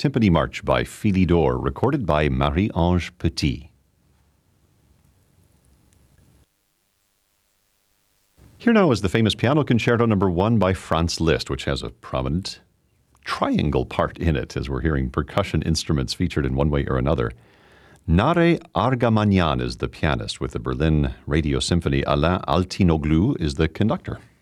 Timpani March by Philidor, recorded by Marie-Ange Petit. Here now is the famous Piano Concerto No. 1 by Franz Liszt, which has a prominent triangle part in it, as we're hearing percussion instruments featured in one way or another. Nare Argamanyan is the pianist with the Berlin Radio Symphony. Alain Altinoglu is the conductor.